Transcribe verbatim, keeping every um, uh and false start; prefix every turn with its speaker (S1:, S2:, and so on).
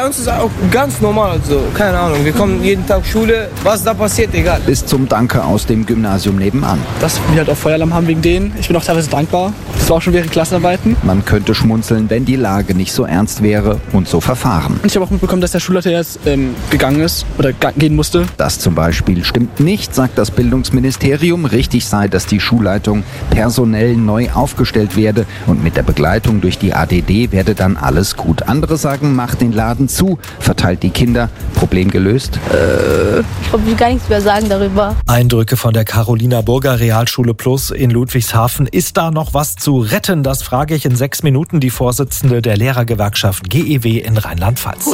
S1: uns ist auch ganz normal, also keine Ahnung. Wir kommen jeden Tag Schule, was da passiert, egal.
S2: Bis zum Danke aus dem Gymnasium nebenan.
S3: Dass wir halt auch Feueralarm haben wegen denen. Ich bin auch teilweise dankbar. Das war auch schon während Klassenarbeiten.
S2: Man könnte schmunzeln, wenn die Lage nicht so ernst wäre und so verfahren.
S3: Und ich habe auch mitbekommen, dass der Schulleiter jetzt ähm, gegangen ist oder ga- gehen musste.
S2: Das zum Beispiel stimmt nicht, sagt das Bildungsministerium. Richtig sei, dass die Schulleitung personell neu aufgestellt werde und mit der Begleitung durch die A D D werde dann alles gut. Andere sagen, macht den Laden zu, verteilt die Kinder. Problem gelöst?
S4: Äh, ich glaube, ich will gar nichts mehr sagen darüber.
S5: Eindrücke von der Carolina Burger Realschule Plus in Ludwigshafen. Ist da noch was zu retten? Das frage ich in sechs Minuten die Vorsitzende der Lehrergewerkschaft G E W in Rheinland-Pfalz.